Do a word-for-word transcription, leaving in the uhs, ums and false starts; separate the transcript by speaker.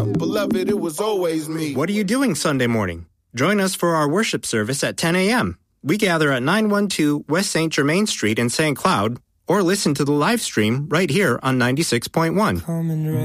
Speaker 1: Beloved, it was always me.
Speaker 2: What are you doing Sunday morning? Join us for our worship service at ten a.m. We gather at nine twelve West Saint Germain Street in Saint Cloud, or listen to the live stream right here on ninety-six point one.